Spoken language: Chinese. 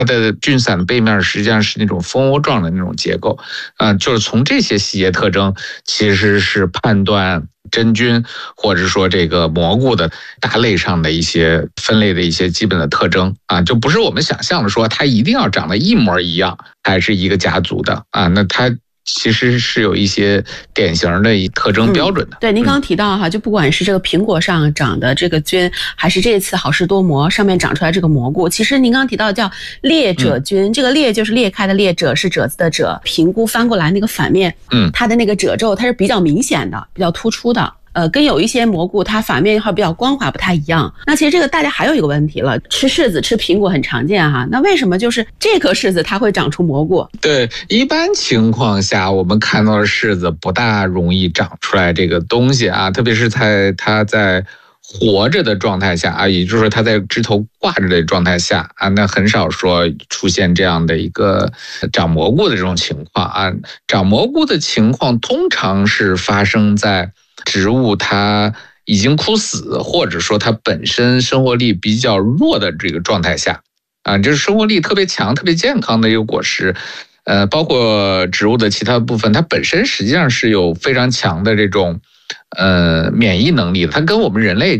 它的菌伞的背面实际上是那种蜂窝状的那种结构，就是从这些细节特征，其实是判断真菌或者说这个蘑菇的大类上的一些分类的一些基本的特征啊，就不是我们想象的说它一定要长得一模一样，还是一个家族的啊，那它其实是有一些典型的特征标准的。 对，您刚刚提到哈，就不管是这个苹果上长的这个菌，还是这次好事多磨上面长出来这个蘑菇，其实您刚刚提到叫裂褶菌，这个裂就是裂开的裂，褶是褶子的褶，平菇翻过来那个反面，它的那个褶皱它是比较明显的，比较突出的。跟有一些蘑菇它反面比较光滑不太一样。那其实这个大家还有一个问题了，吃柿子吃苹果很常见哈，那为什么就是这颗柿子它会长出蘑菇？ 对，一般情况下我们看到的柿子不大容易长出来这个东西啊，特别是它在活着的状态下啊，也就是说它在枝头挂着的状态下啊，那很少说出现这样的一个长蘑菇的这种情况啊。长蘑菇的情况通常是发生在植物它已经枯死，或者说它本身生活力比较弱的这个状态下啊，就是生活力特别强、特别健康的一个果实。包括植物的其他部分，它本身实际上是有非常强的这种免疫能力的，它跟我们人类